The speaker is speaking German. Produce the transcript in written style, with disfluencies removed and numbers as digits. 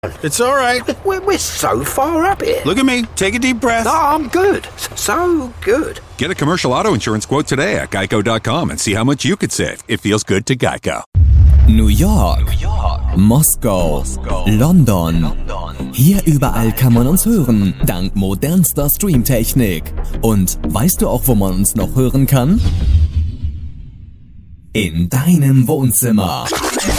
It's all right. We're so far up here. Look at me. Take a deep breath. No, I'm good. So good. Get a commercial auto insurance quote today at geico.com and see how much you could save. It feels good to Geico. New York, Moskau, London. Hier überall kann man uns hören, dank modernster Streamtechnik. Und weißt du auch, wo man uns noch hören kann? In deinem Wohnzimmer.